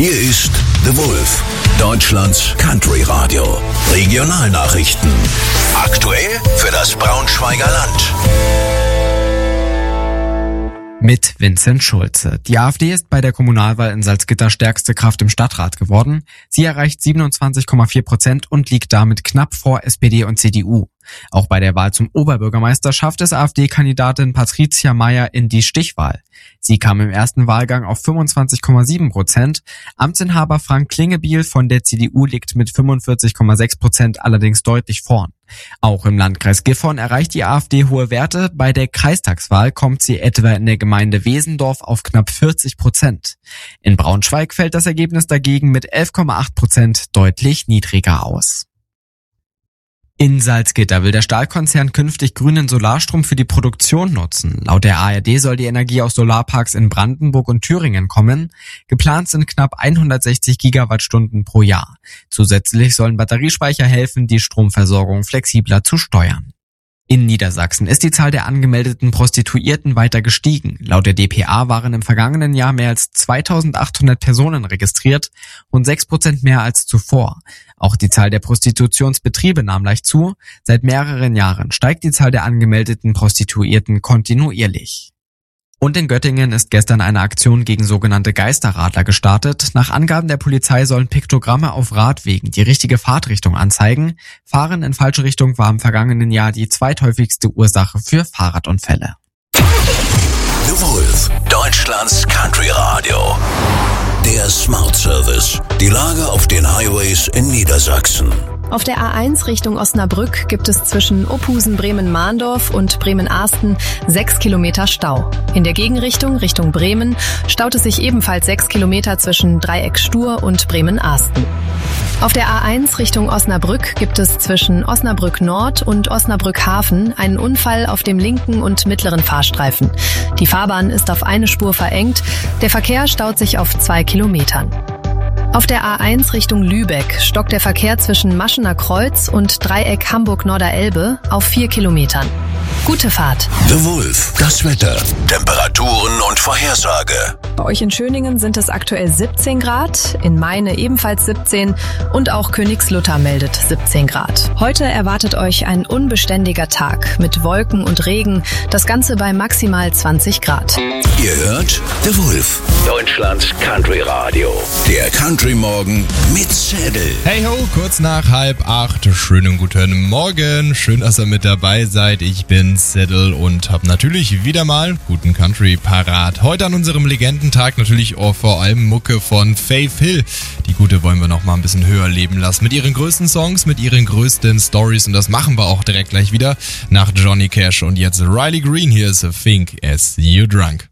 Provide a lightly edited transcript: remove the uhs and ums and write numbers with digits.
Hier ist The Wolf, Deutschlands Country Radio. Regionalnachrichten. Aktuell für das Braunschweiger Land. Mit Vincent Schulze. Die AfD ist bei der Kommunalwahl in Salzgitter stärkste Kraft im Stadtrat geworden. Sie erreicht 27,4% und liegt damit knapp vor SPD und CDU. Auch bei der Wahl zum Oberbürgermeister schafft es AfD-Kandidatin Patricia Meyer in die Stichwahl. Sie kam im ersten Wahlgang auf 25,7%. Amtsinhaber Frank Klingebiel von der CDU liegt mit 45,6% allerdings deutlich vorn. Auch im Landkreis Gifhorn erreicht die AfD hohe Werte. Bei der Kreistagswahl kommt sie etwa in der Gemeinde Wesendorf auf knapp 40%. In Braunschweig fällt das Ergebnis dagegen mit 11,8% deutlich niedriger aus. In Salzgitter will der Stahlkonzern künftig grünen Solarstrom für die Produktion nutzen. Laut der ARD soll die Energie aus Solarparks in Brandenburg und Thüringen kommen. Geplant sind knapp 160 Gigawattstunden pro Jahr. Zusätzlich sollen Batteriespeicher helfen, die Stromversorgung flexibler zu steuern. In Niedersachsen ist die Zahl der angemeldeten Prostituierten weiter gestiegen. Laut der dpa waren im vergangenen Jahr mehr als 2800 Personen registriert und 6% mehr als zuvor. Auch die Zahl der Prostitutionsbetriebe nahm leicht zu. Seit mehreren Jahren steigt die Zahl der angemeldeten Prostituierten kontinuierlich. Und in Göttingen ist gestern eine Aktion gegen sogenannte Geisterradler gestartet. Nach Angaben der Polizei sollen Piktogramme auf Radwegen die richtige Fahrtrichtung anzeigen. Fahren in falsche Richtung war im vergangenen Jahr die zweithäufigste Ursache für Fahrradunfälle. The Wolf, Deutschlands Country Radio. Der Smart Service. Die Lage auf den Highways in Niedersachsen. Auf der A1 Richtung Osnabrück gibt es zwischen Ophusen, Bremen-Mahndorf und Bremen-Ahsten 6 Kilometer Stau. In der Gegenrichtung, Richtung Bremen, staut es sich ebenfalls 6 Kilometer zwischen Dreieck Stur und Bremen-Ahsten. Auf der A1 Richtung Osnabrück gibt es zwischen Osnabrück Nord und Osnabrück Hafen einen Unfall auf dem linken und mittleren Fahrstreifen. Die Fahrbahn ist auf eine Spur verengt, der Verkehr staut sich auf 2 Kilometern. Auf der A1 Richtung Lübeck stockt der Verkehr zwischen Maschener Kreuz und Dreieck Hamburg-Norderelbe auf 4 Kilometern. Gute Fahrt. The Wolf, das Wetter, Temperaturen und Vorhersage. Bei euch in Schöningen sind es aktuell 17 Grad, in Meine ebenfalls 17 und auch Königslutter meldet 17 Grad. Heute erwartet euch ein unbeständiger Tag mit Wolken und Regen, das Ganze bei maximal 20 Grad. Ihr hört The Wolf, Deutschlands Country Radio. Der Country Morgen mit Zedel. Hey ho, kurz nach 7:30. Schönen guten Morgen. Schön, dass ihr mit dabei seid. Ich bin Zedel und hab natürlich wieder mal guten Country parat. Heute an unserem Legendentag natürlich auch vor allem Mucke von Faith Hill. Die Gute wollen wir noch mal ein bisschen höher leben lassen. Mit ihren größten Songs, mit ihren größten Stories. Und das machen wir auch direkt gleich wieder nach Johnny Cash. Und jetzt Riley Green. Hier ist Think As You Drunk.